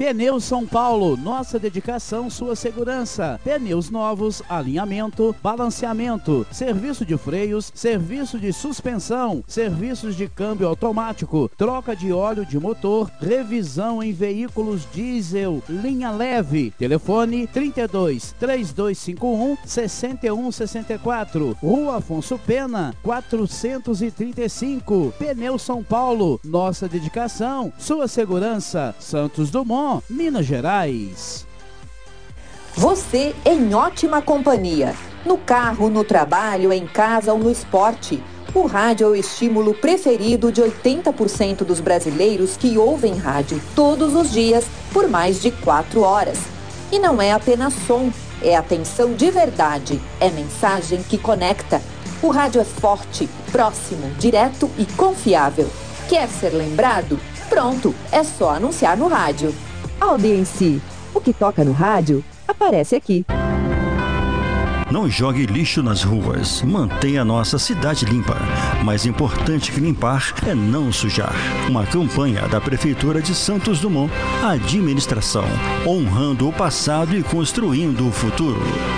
Pneus São Paulo, nossa dedicação, sua segurança. Pneus novos, alinhamento, balanceamento, serviço de freios, serviço de suspensão, serviços de câmbio automático, troca de óleo de motor, revisão em veículos diesel, linha leve. Telefone 32 3251 6164, Rua Afonso Pena 435. Pneus São Paulo, nossa dedicação, sua segurança. Santos Dumont, Minas Gerais. Você em ótima companhia. No carro, no trabalho, em casa ou no esporte. O rádio é o estímulo preferido de 80% dos brasileiros que ouvem rádio todos os dias por mais de 4 horas. E não é apenas som, é atenção de verdade, é mensagem que conecta. O rádio é forte, próximo, direto e confiável. Quer ser lembrado? Pronto, é só anunciar no rádio. Audiência. O que toca no rádio, aparece aqui. Não jogue lixo nas ruas. Mantenha a nossa cidade limpa. Mais importante que limpar é não sujar. Uma campanha da Prefeitura de Santos Dumont. Administração, honrando o passado e construindo o futuro.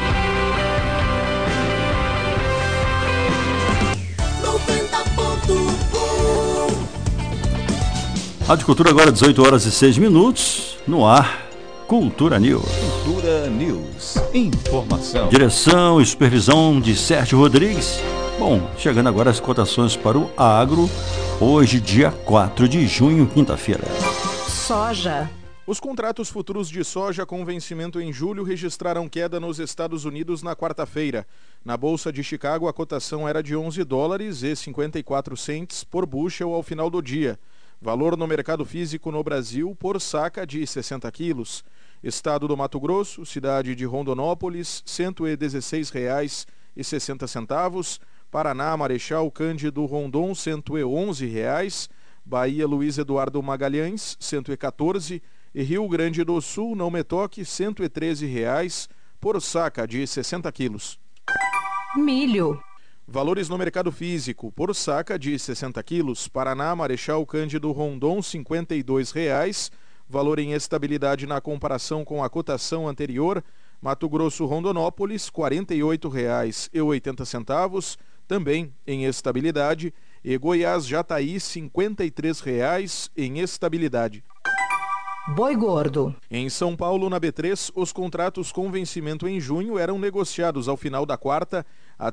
Rádio Cultura agora 18 horas e 6 minutos. No ar, Cultura News. Cultura News. Informação. Direção e supervisão de Sérgio Rodrigues. Bom, chegando agora as cotações para o agro. Hoje, dia 4 de junho, quinta-feira. Soja. Os contratos futuros de soja com vencimento em julho registraram queda nos Estados Unidos na quarta-feira. Na Bolsa de Chicago, a cotação era de $11,54 por bushel ao final do dia. Valor no mercado físico no Brasil por saca de 60 quilos. Estado do Mato Grosso, cidade de Rondonópolis, R$ 116,60. Paraná, Marechal Cândido Rondon, R$ 111. Bahia, Luiz Eduardo Magalhães, R$ 114. E Rio Grande do Sul, Não Me Toque, R$ 113 por saca de 60 quilos. Milho. Valores no mercado físico, por saca de 60 quilos, Paraná, Marechal Cândido Rondon, R$ 52, valor em estabilidade na comparação com a cotação anterior, Mato Grosso Rondonópolis, R$ 48,80, também em estabilidade, e Goiás Jataí, R$ 53 em estabilidade. Boi gordo. Em São Paulo, na B3, os contratos com vencimento em junho eram negociados ao final da quarta a R$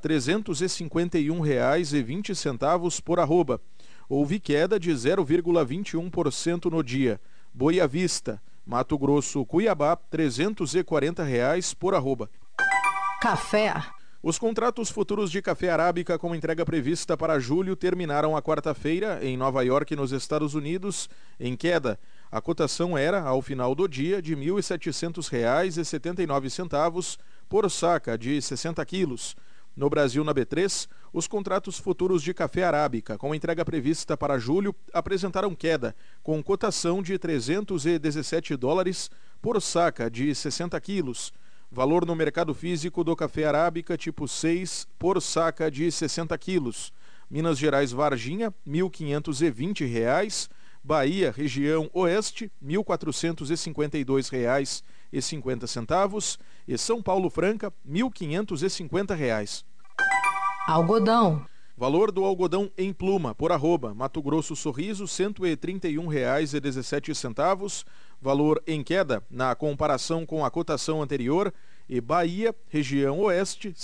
351,20 por arroba. Houve queda de 0,21% no dia. Boi à vista, Mato Grosso, Cuiabá, R$ 340 por arroba. Café. Os contratos futuros de café arábica com entrega prevista para julho terminaram a quarta-feira em Nova York, nos Estados Unidos, em queda. A cotação era, ao final do dia, de R$ 1.700,79 por saca de 60 quilos. No Brasil, na B3, os contratos futuros de café arábica com entrega prevista para julho apresentaram queda, com cotação de $317 por saca de 60 quilos. Valor no mercado físico do café arábica tipo 6 por saca de 60 quilos. Minas Gerais Varginha, R$ 1.520. Bahia, região oeste, R$ 1.452,50. E São Paulo Franca, R$ 1.550. Algodão. Valor do algodão em pluma, por arroba, Mato Grosso Sorriso, R$ 131,17. Valor em queda, na comparação com a cotação anterior. E Bahia, região oeste, R$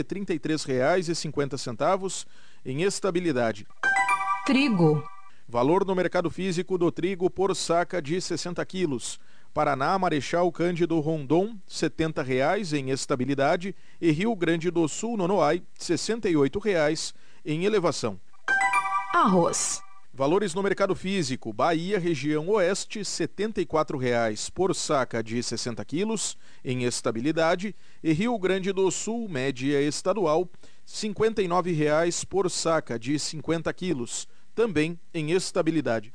133,50. Em estabilidade. Trigo. Valor no mercado físico do trigo por saca de 60 quilos. Paraná, Marechal Cândido Rondon, R$ 70 em estabilidade. E Rio Grande do Sul, Nonoai, R$ 68 em elevação. Arroz. Valores no mercado físico. Bahia, região oeste, R$ 74 por saca de 60 quilos, em estabilidade. E Rio Grande do Sul, média estadual, R$ 59 por saca de 50 quilos, também em estabilidade.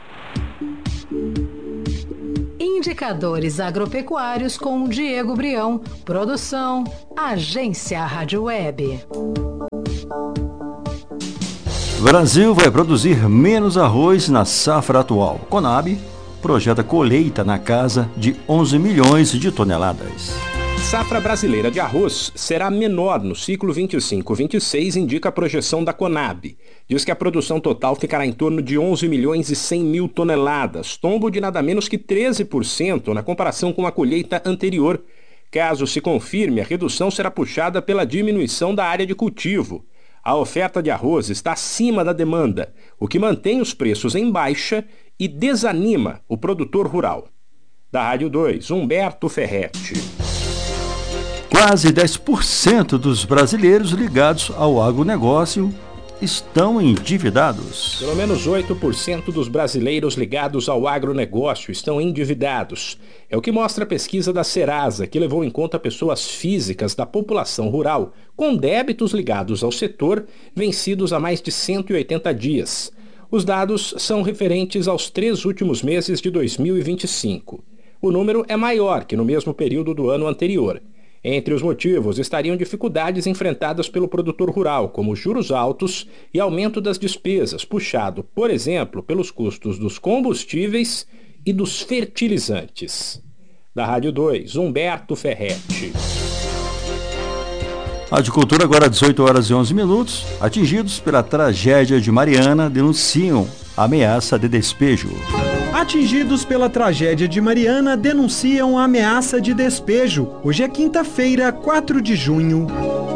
Indicadores agropecuários com Diego Brião. Produção, Agência Rádio Web. O Brasil vai produzir menos arroz na safra atual. Conab projeta colheita na casa de 11 milhões de toneladas. Safra brasileira de arroz será menor no ciclo 25-26, indica a projeção da Conab. Diz que a produção total ficará em torno de 11 milhões e 100 mil toneladas, tombo de nada menos que 13% na comparação com a colheita anterior. Caso se confirme, a redução será puxada pela diminuição da área de cultivo. A oferta de arroz está acima da demanda, o que mantém os preços em baixa e desanima o produtor rural. Da Rádio 2, Humberto Ferretti. Quase 10% dos brasileiros ligados ao agronegócio estão endividados. Pelo menos 8% dos brasileiros ligados ao agronegócio estão endividados. É o que mostra a pesquisa da Serasa, que levou em conta pessoas físicas da população rural com débitos ligados ao setor vencidos há mais de 180 dias. Os dados são referentes aos 3 últimos meses de 2025. O número é maior que no mesmo período do ano anterior. Entre os motivos estariam dificuldades enfrentadas pelo produtor rural, como juros altos e aumento das despesas, puxado, por exemplo, pelos custos dos combustíveis e dos fertilizantes. Da Rádio 2, Humberto Ferretti. Agricultura, agora 18 horas e 11 minutos. Atingidos pela tragédia de Mariana, denunciam ameaça de despejo. Atingidos pela tragédia de Mariana denunciam a ameaça de despejo. Hoje é quinta-feira, 4 de junho.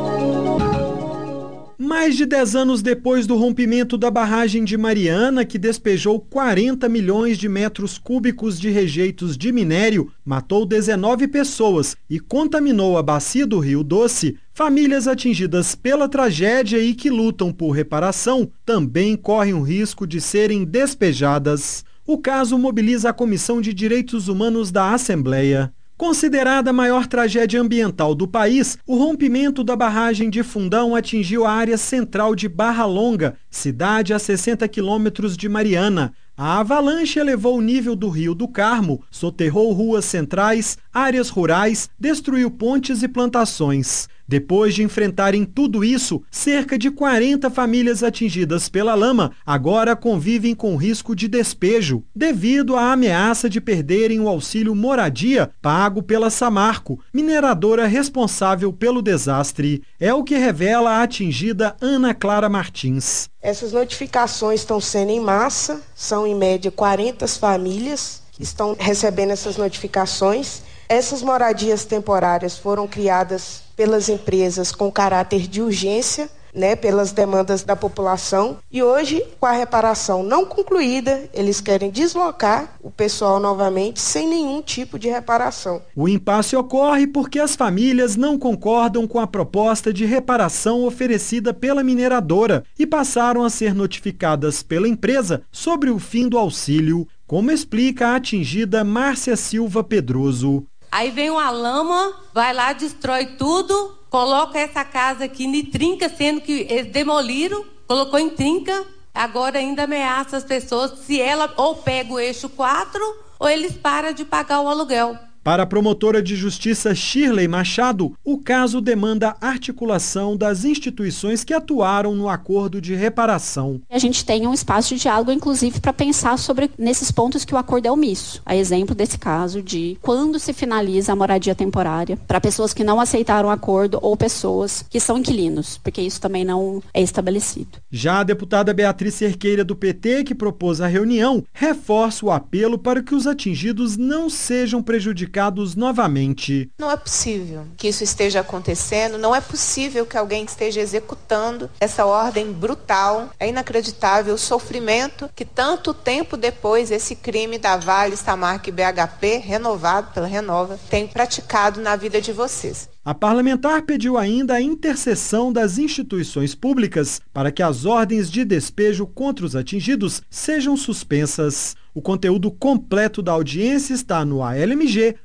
Mais de 10 anos depois do rompimento da barragem de Mariana, que despejou 40 milhões de metros cúbicos de rejeitos de minério, matou 19 pessoas e contaminou a bacia do Rio Doce, famílias atingidas pela tragédia e que lutam por reparação também correm o risco de serem despejadas. O caso mobiliza a Comissão de Direitos Humanos da Assembleia. Considerada a maior tragédia ambiental do país, o rompimento da barragem de Fundão atingiu a área central de Barra Longa, cidade a 60 quilômetros de Mariana. A avalanche elevou o nível do Rio do Carmo, soterrou ruas centrais, áreas rurais, destruiu pontes e plantações. Depois de enfrentarem tudo isso, cerca de 40 famílias atingidas pela lama agora convivem com risco de despejo, devido à ameaça de perderem o auxílio moradia pago pela Samarco, mineradora responsável pelo desastre. É o que revela a atingida Ana Clara Martins. Essas notificações estão sendo em massa, são em média 40 famílias que estão recebendo essas notificações. Essas moradias temporárias foram criadas pelas empresas com caráter de urgência, pelas demandas da população. E hoje, com a reparação não concluída, eles querem deslocar o pessoal novamente sem nenhum tipo de reparação. O impasse ocorre porque as famílias não concordam com a proposta de reparação oferecida pela mineradora e passaram a ser notificadas pela empresa sobre o fim do auxílio, como explica a atingida Márcia Silva Pedroso. Aí vem uma lama, vai lá, destrói tudo, coloca essa casa aqui em trinca, sendo que eles demoliram, colocou em trinca, agora ainda ameaça as pessoas, se ela ou pega o eixo 4 ou eles param de pagar o aluguel. Para a promotora de justiça Shirley Machado, o caso demanda articulação das instituições que atuaram no acordo de reparação. A gente tem um espaço de diálogo, inclusive, para pensar sobre nesses pontos que o acordo é omisso. A exemplo desse caso de quando se finaliza a moradia temporária para pessoas que não aceitaram o acordo ou pessoas que são inquilinos, porque isso também não é estabelecido. Já a deputada Beatriz Cerqueira, do PT, que propôs a reunião, reforça o apelo para que os atingidos não sejam prejudicados novamente. Não é possível que isso esteja acontecendo, não é possível que alguém esteja executando essa ordem brutal. É inacreditável o sofrimento que tanto tempo depois esse crime da Vale, Samarco e BHP, renovado pela Renova, tem praticado na vida de vocês. A parlamentar pediu ainda a intercessão das instituições públicas para que as ordens de despejo contra os atingidos sejam suspensas. O conteúdo completo da audiência está no almg.gov.br.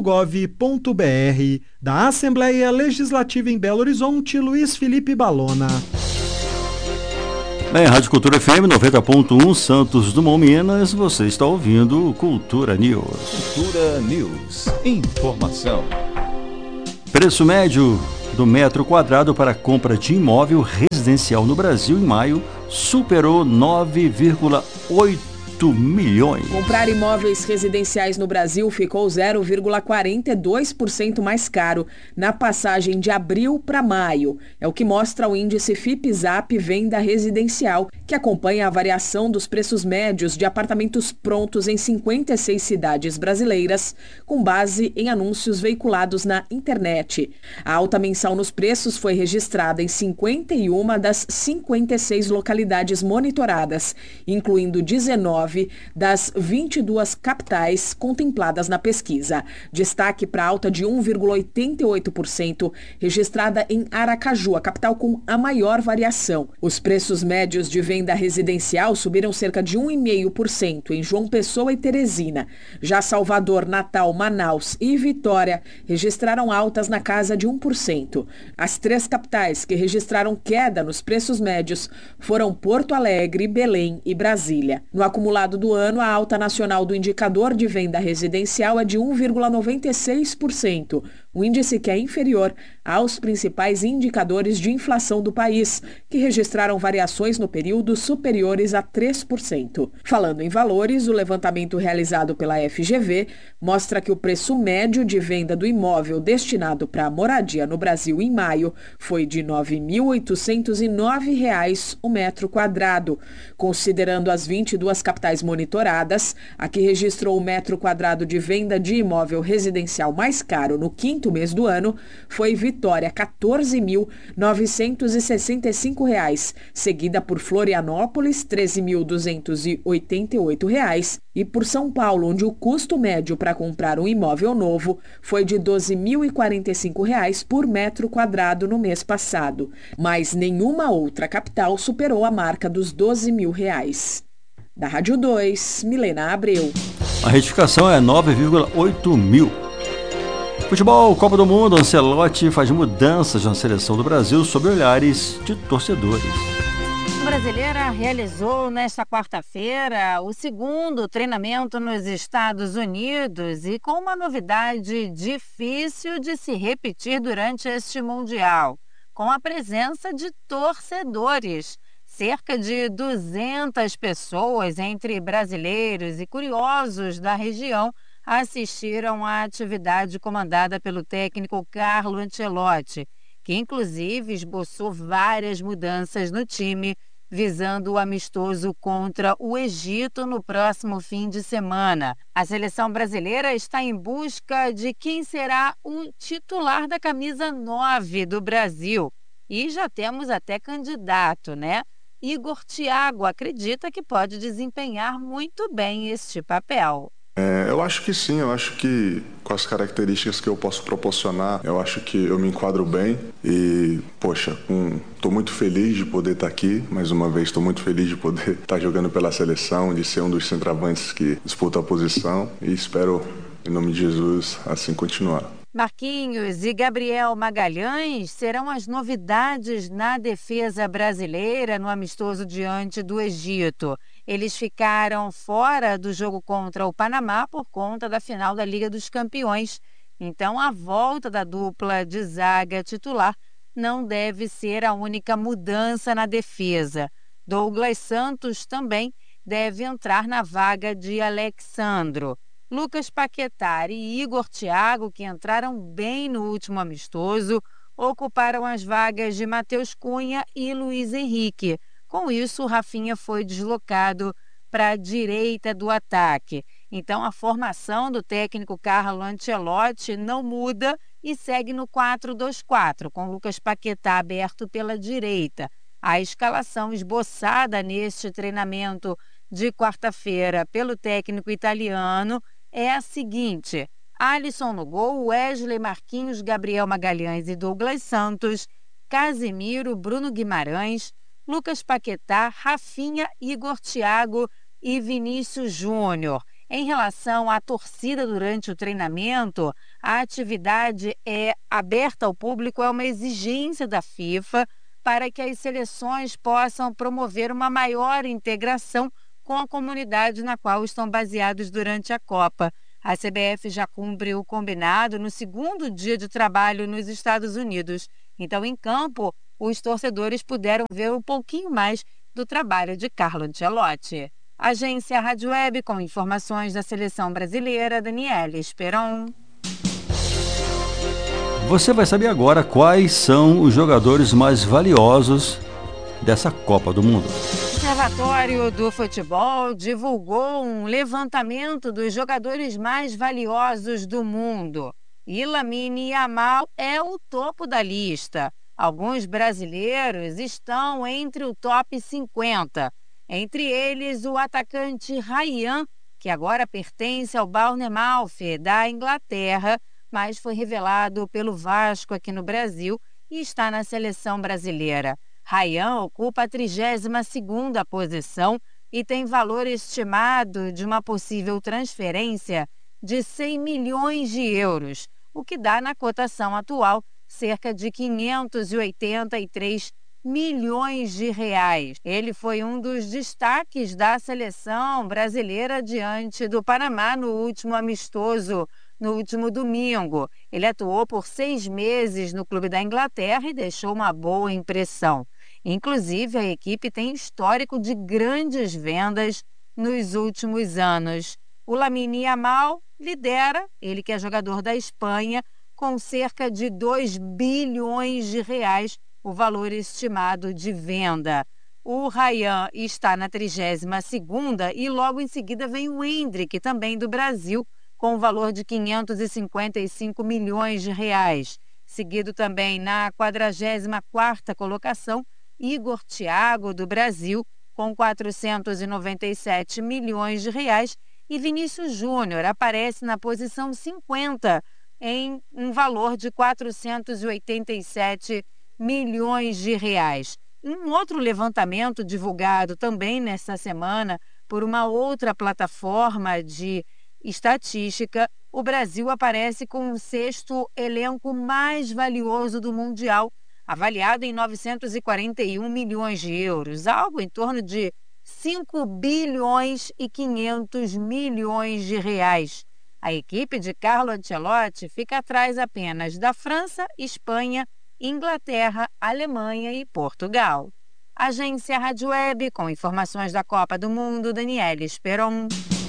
Da Assembleia Legislativa em Belo Horizonte, Luiz Felipe Balona. Rádio Cultura FM 90.1, Santos Dumont, Minas, você está ouvindo Cultura News. Cultura News. Informação. Preço médio do metro quadrado para compra de imóvel residencial no Brasil em maio superou 9,8 milhões. Comprar imóveis residenciais no Brasil ficou 0,42% mais caro na passagem de abril para maio. É o que mostra o índice FIPE-ZAP Venda Residencial, que acompanha a variação dos preços médios de apartamentos prontos em 56 cidades brasileiras, com base em anúncios veiculados na internet. A alta mensal nos preços foi registrada em 51 das 56 localidades monitoradas, incluindo 19 das 22 capitais contempladas na pesquisa. Destaque para a alta de 1,88% registrada em Aracaju, a capital com a maior variação. Os preços médios de venda residencial subiram cerca de 1,5% em João Pessoa e Teresina. Já Salvador, Natal, Manaus e Vitória registraram altas na casa de 1%. As 3 capitais que registraram queda nos preços médios foram Porto Alegre, Belém e Brasília. No acumulado do ano, a alta nacional do indicador de venda residencial é de 1,96%, um índice que é inferior aos principais indicadores de inflação do país, que registraram variações no período superiores a 3%. Falando em valores, o levantamento realizado pela FGV mostra que o preço médio de venda do imóvel destinado para moradia no Brasil em maio foi de R$ 9.809 o metro quadrado. Considerando as 22 capitais monitoradas, a que registrou o metro quadrado de venda de imóvel residencial mais caro no 5º mês do ano foi Vitória, R$ 14.965, seguida por Florianópolis, R$ 13.288, e por São Paulo, onde o custo médio para comprar um imóvel novo foi de R$ 12.045 por metro quadrado no mês passado. Mas nenhuma outra capital superou a marca dos R$ 12.000. Da Rádio 2, Milena Abreu. A retificação é 9,8 mil. Futebol, Copa do Mundo, Ancelotti faz mudanças na seleção do Brasil sob olhares de torcedores. A brasileira realizou nesta quarta-feira o 2º treinamento nos Estados Unidos e com uma novidade difícil de se repetir durante este Mundial, com a presença de torcedores. Cerca de 200 pessoas, entre brasileiros e curiosos da região, assistiram à atividade comandada pelo técnico Carlo Ancelotti, que inclusive esboçou várias mudanças no time, visando o amistoso contra o Egito no próximo fim de semana. A seleção brasileira está em busca de quem será o titular da camisa 9 do Brasil. E já temos até candidato, né? Igor Thiago acredita que pode desempenhar muito bem este papel. Eu acho que sim, eu acho que com as características que eu posso proporcionar, eu acho que eu me enquadro bem e, poxa, estou muito feliz de poder estar aqui, mais uma vez estou muito feliz de poder estar jogando pela seleção, de ser um dos centroavantes que disputa a posição e espero, em nome de Jesus, assim continuar. Marquinhos e Gabriel Magalhães serão as novidades na defesa brasileira no amistoso diante do Egito. Eles ficaram fora do jogo contra o Panamá por conta da final da Liga dos Campeões. Então, a volta da dupla de zaga titular não deve ser a única mudança na defesa. Douglas Santos também deve entrar na vaga de Alexandro. Lucas Paquetá e Igor Thiago, que entraram bem no último amistoso, ocuparam as vagas de Matheus Cunha e Luiz Henrique. Com isso, o Rafinha foi deslocado para a direita do ataque. Então, a formação do técnico Carlo Ancelotti não muda e segue no 4-2-4, com Lucas Paquetá aberto pela direita. A escalação esboçada neste treinamento de quarta-feira pelo técnico italiano é a seguinte: Alisson no gol, Wesley, Marquinhos, Gabriel Magalhães e Douglas Santos, Casemiro, Bruno Guimarães, Lucas Paquetá, Rafinha, Igor Thiago e Vinícius Júnior. Em relação à torcida durante o treinamento, a atividade é aberta ao público, é uma exigência da FIFA para que as seleções possam promover uma maior integração com a comunidade na qual estão baseados durante a Copa. A CBF já cumpre o combinado no 2º dia de trabalho nos Estados Unidos. Então, em campo, os torcedores puderam ver um pouquinho mais do trabalho de Carlo Ancelotti. Agência Rádio Web, com informações da seleção brasileira, Daniela Esperon. Você vai saber agora quais são os jogadores mais valiosos dessa Copa do Mundo. O Observatório do Futebol divulgou um levantamento dos jogadores mais valiosos do mundo. E Lamine Yamal é o topo da lista. Alguns brasileiros estão entre o top 50. Entre eles, o atacante Ryan, que agora pertence ao Bournemouth da Inglaterra, mas foi revelado pelo Vasco aqui no Brasil e está na seleção brasileira. Ryan ocupa a 32ª posição e tem valor estimado de uma possível transferência de 100 milhões de euros, o que dá na cotação atual cerca de 583 milhões de reais. Ele foi um dos destaques da seleção brasileira diante do Panamá no último amistoso, no último domingo. Ele atuou por 6 meses no clube da Inglaterra e deixou uma boa impressão. Inclusive, a equipe tem histórico de grandes vendas nos últimos anos. O Lamine Yamal lidera, ele que é jogador da Espanha, com cerca de 2 bilhões de reais o valor estimado de venda. O Ryan está na 32ª e logo em seguida vem o Endrick, também do Brasil, com o valor de 555 milhões de reais. Seguido também na 44ª colocação, Igor Thiago, do Brasil, com 497 milhões de reais, e Vinícius Júnior aparece na posição 50, em um valor de 487 milhões de reais. Um outro levantamento divulgado também nesta semana por uma outra plataforma de estatística, o Brasil aparece com o 6º elenco mais valioso do Mundial, avaliado em 941 milhões de euros, algo em torno de 5 bilhões e 500 milhões de reais. A equipe de Carlo Ancelotti fica atrás apenas da França, Espanha, Inglaterra, Alemanha e Portugal. Agência Rádio Web, com informações da Copa do Mundo, Daniela Esperon.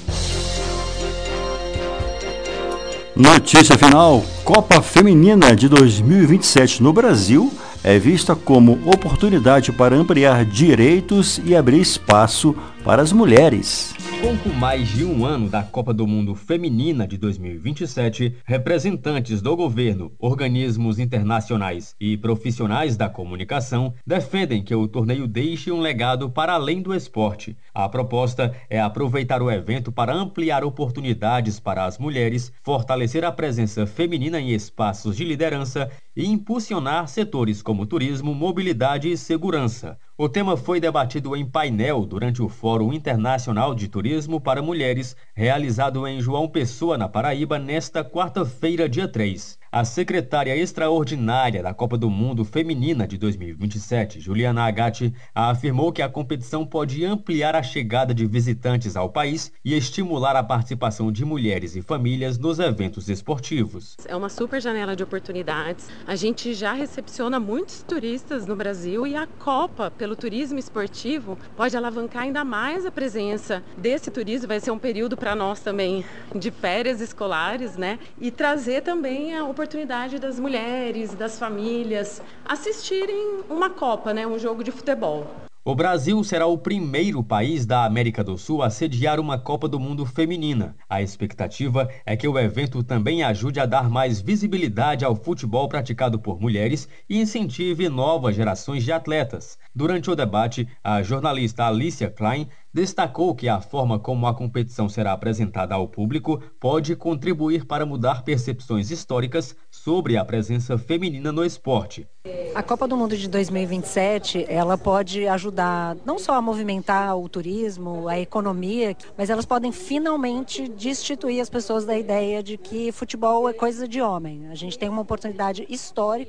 Notícia final: Copa Feminina de 2027 no Brasil é vista como oportunidade para ampliar direitos e abrir espaço para as mulheres. Pouco mais de um ano da Copa do Mundo Feminina de 2027, representantes do governo, organismos internacionais e profissionais da comunicação defendem que o torneio deixe um legado para além do esporte. A proposta é aproveitar o evento para ampliar oportunidades para as mulheres, fortalecer a presença feminina em espaços de liderança e impulsionar setores como turismo, mobilidade e segurança. O tema foi debatido em painel durante o Fórum Internacional de Turismo para Mulheres, realizado em João Pessoa, na Paraíba, nesta quarta-feira, dia 3. A secretária extraordinária da Copa do Mundo Feminina de 2027, Juliana Agatti, afirmou que a competição pode ampliar a chegada de visitantes ao país e estimular a participação de mulheres e famílias nos eventos esportivos. É uma super janela de oportunidades. A gente já recepciona muitos turistas no Brasil e a Copa, pelo turismo esportivo, pode alavancar ainda mais a presença desse turismo. Vai ser um período para nós também de férias escolares, né? E trazer também a oportunidade das mulheres, das famílias assistirem uma Copa, né? Um jogo de futebol. O Brasil será o primeiro país da América do Sul a sediar uma Copa do Mundo feminina. A expectativa é que o evento também ajude a dar mais visibilidade ao futebol praticado por mulheres e incentive novas gerações de atletas. Durante o debate, a jornalista Alicia Klein destacou que a forma como a competição será apresentada ao público pode contribuir para mudar percepções históricas sobre a presença feminina no esporte. A Copa do Mundo de 2027, ela pode ajudar não só a movimentar o turismo, a economia, mas elas podem finalmente destituir as pessoas da ideia de que futebol é coisa de homem. A gente tem uma oportunidade histórica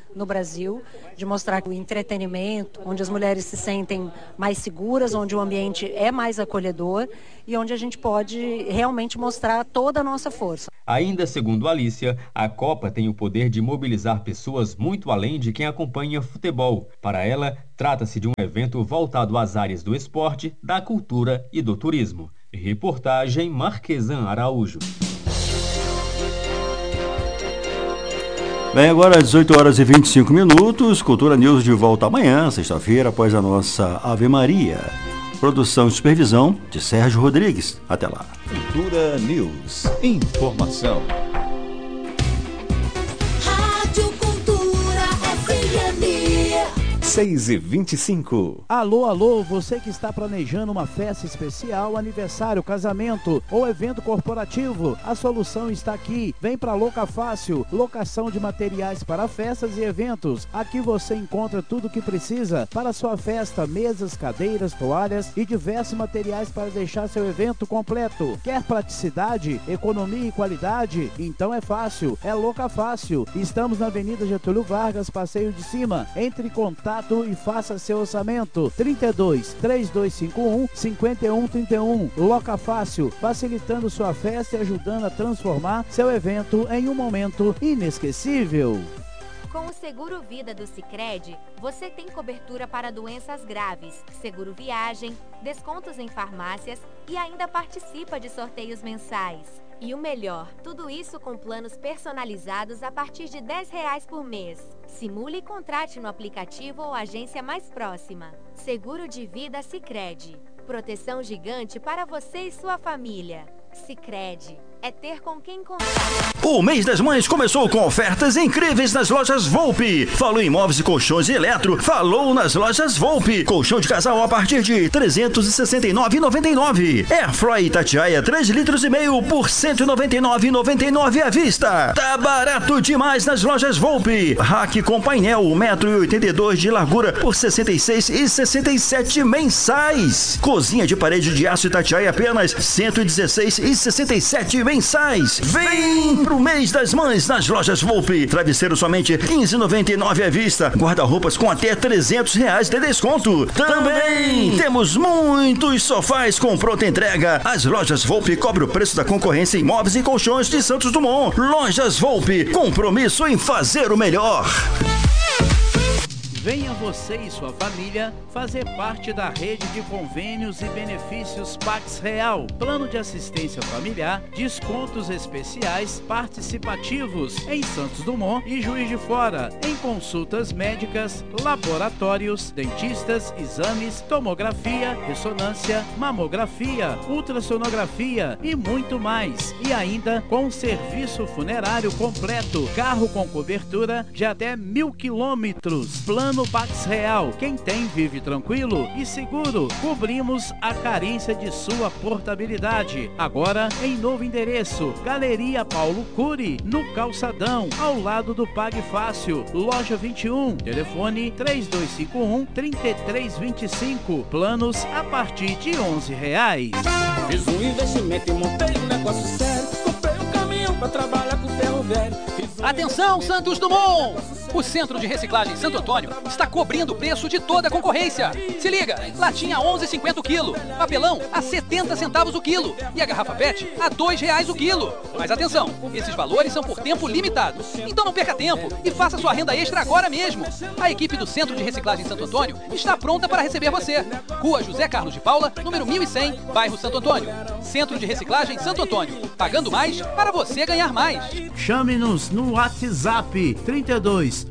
no Brasil, de mostrar o entretenimento, onde as mulheres se sentem mais seguras, onde o ambiente é mais acolhedor e onde a gente pode realmente mostrar toda a nossa força. Ainda segundo Alicia, a Copa tem o poder de mobilizar pessoas muito além de quem acompanha futebol. Para ela, trata-se de um evento voltado às áreas do esporte, da cultura e do turismo. Reportagem Marquesan Araújo. Bem, agora às 18 horas e 25 minutos, Cultura News de volta amanhã, sexta-feira, após a nossa Ave Maria. Produção e supervisão de Sérgio Rodrigues. Até lá. Cultura News. Informação. Rádio Cultura FM. 6h25. Alô, alô, você que está planejando uma festa especial, aniversário, casamento ou evento corporativo, a solução está aqui. Vem para Loca Fácil, locação de materiais para festas e eventos. Aqui você encontra tudo o que precisa para sua festa, mesas, cadeiras, toalhas e diversos materiais para deixar seu evento completo. Quer praticidade, economia e qualidade? Então é fácil, é Loca Fácil. Estamos na Avenida Getúlio Vargas, Passeio de Cima. Entre em contato e faça seu orçamento. 32 3251 5131. Loca Fácil, facilitando sua festa e ajudando a transformar seu evento em um momento inesquecível. Com o Seguro Vida do Sicredi, você tem cobertura para doenças graves, seguro viagem, descontos em farmácias e ainda participa de sorteios mensais. E o melhor, tudo isso com planos personalizados a partir de R$10 por mês. Simule e contrate no aplicativo ou agência mais próxima. Seguro de Vida Sicredi. Proteção gigante para você e sua família. Sicredi. É ter com quem contar. O mês das mães começou com ofertas incríveis nas lojas Volpe. Falou em móveis e colchões e eletro, falou nas lojas Volpe. Colchão de casal a partir de R$ 369,99. Airfry Itatiaia 3,5 litros por R$ 199,99 à vista. Tá barato demais nas lojas Volpe. Rack com painel 1,82 m de largura por R$ 66,67 mensais. Cozinha de parede de aço Itatiaia apenas R$ 116,67 mensais. Vem pro mês das mães nas lojas Volpe. Travesseiro somente R$ 15,99 à vista. Guarda-roupas com até R$ 300 de desconto. Também temos muitos sofás com pronta entrega. As lojas Volpe cobrem o preço da concorrência em móveis e colchões de Santos Dumont. Lojas Volpe, compromisso em fazer o melhor. Venha você e sua família fazer parte da rede de convênios e benefícios Pax Real. Plano de assistência familiar, descontos especiais participativos em Santos Dumont e Juiz de Fora, em consultas médicas, laboratórios, dentistas, exames, tomografia, ressonância, mamografia, ultrassonografia e muito mais. E ainda com serviço funerário completo, carro com cobertura de até 1.000 quilômetros. Plano Pax Real. Quem tem vive tranquilo e seguro. Cobrimos a carência de sua portabilidade. Agora em novo endereço. Galeria Paulo Cury, no Calçadão, ao lado do Pague Fácil. Loja 21. Telefone 3251-3325. Planos a partir de R$11. Fiz um investimento e montei um negócio sério. Comprei um caminhão pra trabalhar com ferro velho. Atenção, Santos Dumont! O Centro de Reciclagem Santo Antônio está cobrindo o preço de toda a concorrência. Se liga, latinha a 11,50 o quilo, papelão a 70 centavos o quilo e a garrafa PET a R$2 o quilo. Mas atenção, esses valores são por tempo limitado. Então não perca tempo e faça sua renda extra agora mesmo. A equipe do Centro de Reciclagem Santo Antônio está pronta para receber você. Rua José Carlos de Paula, número 1100, bairro Santo Antônio. Centro de Reciclagem Santo Antônio. Pagando mais para você ganhar mais. Chame-nos no WhatsApp 32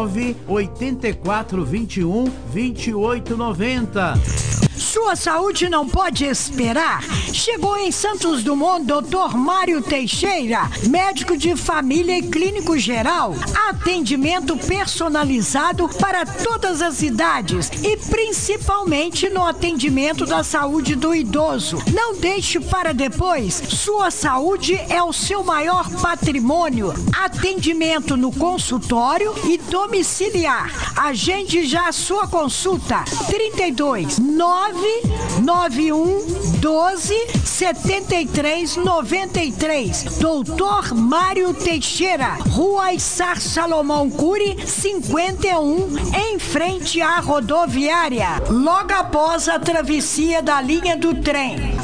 984 21 28 90. Sua saúde não pode esperar. Chegou em Santos Dumont Dr. Mário Teixeira, médico de família e clínico geral. Atendimento personalizado para todas as idades e principalmente no atendimento da saúde do idoso. Não deixe para depois. Sua saúde é o seu maior patrimônio. Atendimento no consultório e domiciliar. Agende já a sua consulta. 32 9 991127393. Doutor Mário Teixeira, Rua Issar Salomão Cury, 51, em frente à rodoviária, logo após a travessia da linha do trem.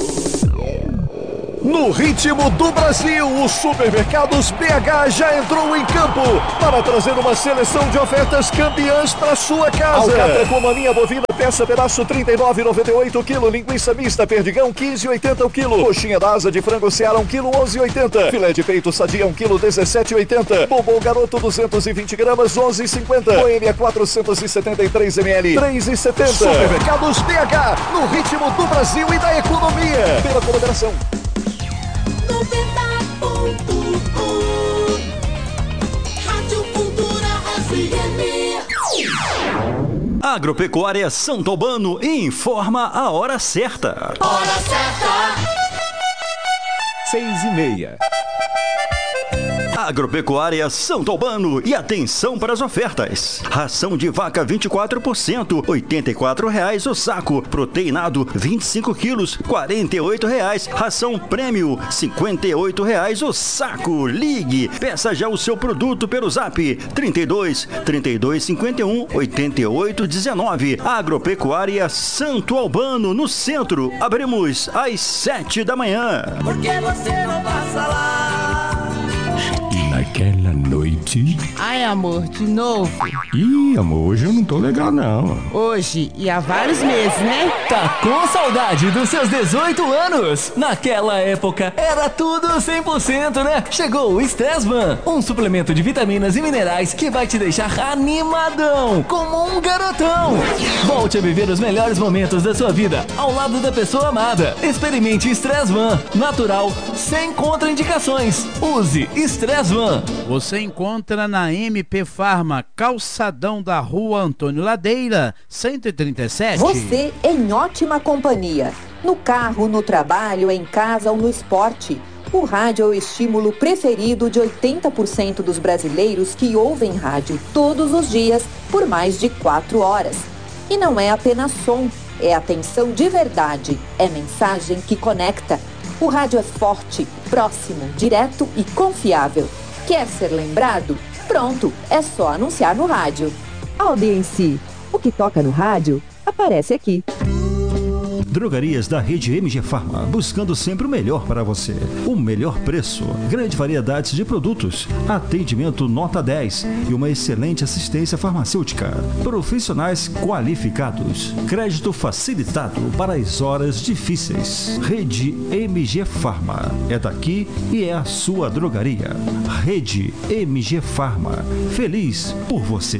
No ritmo do Brasil, o Supermercados BH já entrou em campo para trazer uma seleção de ofertas campeãs para sua casa. Alcatra com maminha bovina, peça pedaço R$ 39,98 kg. Linguiça mista Perdigão, 15,80 o quilo. Coxinha da asa de frango Seara, 1 kg, 11,80. Filé de peito Sadia, 1 kg, 17,80. Bombom Garoto, 220 gramas, 11,50. Boêmia, 473 ml, 3,70. Supermercados BH, no ritmo do Brasil e da economia. Pela colaboração. 90.1 Rádio Cultura FM. Agropecuária Santo Albano informa a hora certa. Hora certa. 6:30. Agropecuária Santo Albano, e atenção para as ofertas. Ração de vaca 24%, R$ 84,00 o saco. Proteinado 25 quilos, R$ 48,00. Ração prêmio, R$ 58,00 o saco. Ligue, peça já o seu produto pelo Zap 32 51 88 19. Agropecuária Santo Albano, no centro. Abrimos às 7 da manhã. Por que você não passa lá? Naquela noite... Ai, amor, de novo? Ih, amor, hoje eu não tô legal, não. Hoje e há vários meses, né? Tá com saudade dos seus 18 anos? Naquela época, era tudo 100%, né? Chegou o Stressvan, um suplemento de vitaminas e minerais que vai te deixar animadão, como um garotão. Volte a viver os melhores momentos da sua vida, ao lado da pessoa amada. Experimente Stressvan, natural, sem contraindicações. Use Stressvan. Você encontra na MP Farma, calçadão da Rua Antônio Ladeira, 137. Você em ótima companhia. No carro, no trabalho, em casa ou no esporte. O rádio é o estímulo preferido de 80% dos brasileiros que ouvem rádio todos os dias por mais de 4 horas. E não é apenas som, é atenção de verdade, é mensagem que conecta. O rádio é forte, próximo, direto e confiável. Quer ser lembrado? Pronto, é só anunciar no rádio. Audiência, o que toca no rádio, aparece aqui. Drogarias da rede MG Farma, buscando sempre o melhor para você. O melhor preço, grande variedade de produtos, atendimento nota 10 e uma excelente assistência farmacêutica. Profissionais qualificados, crédito facilitado para as horas difíceis. Rede MG Farma, é daqui e é a sua drogaria. Rede MG Farma, feliz por você.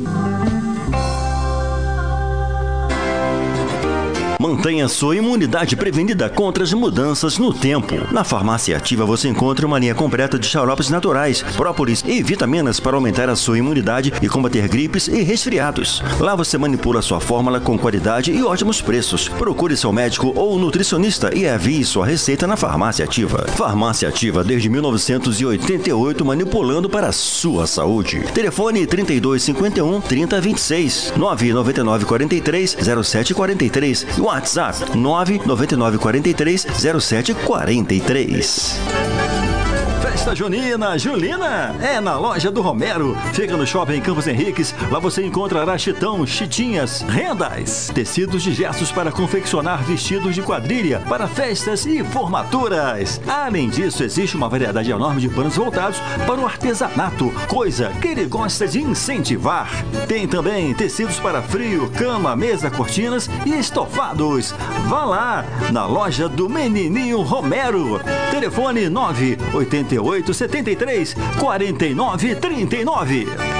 Mantenha sua imunidade prevenida contra as mudanças no tempo. Na Farmácia Ativa você encontra uma linha completa de xaropes naturais, própolis e vitaminas para aumentar a sua imunidade e combater gripes e resfriados. Lá você manipula sua fórmula com qualidade e ótimos preços. Procure seu médico ou nutricionista e envie sua receita na Farmácia Ativa. Farmácia Ativa desde 1988, manipulando para a sua saúde. Telefone 3251 3026 999 43 0743. WhatsApp 99943 0743. Festa junina, Julina, é na loja do Romero. Fica no shopping Campos Henriques. Lá você encontrará chitão, chitinhas, rendas, tecidos de gestos para confeccionar vestidos de quadrilha para festas e formaturas. Além disso, existe uma variedade enorme de panos voltados para o artesanato, coisa que ele gosta de incentivar. Tem também tecidos para frio, cama, mesa, cortinas e estofados. Vá lá na loja do Menininho Romero. Telefone 988 73 49 39.